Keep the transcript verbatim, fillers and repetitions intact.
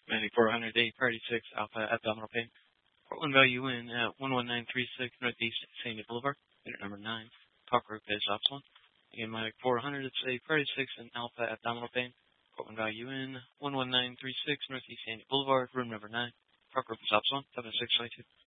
ninety-four hundred A, priority six, alpha abdominal pain. Portland value in at one one nine three six Northeast Sandy Boulevard. Unit number nine. Talk group is option one. Again, Mike four hundred, it's a priority six and alpha abdominal pain. Portland value in one one nine three six Northeast Sandy Boulevard, room number nine. Talk group is option one, seven six twenty two.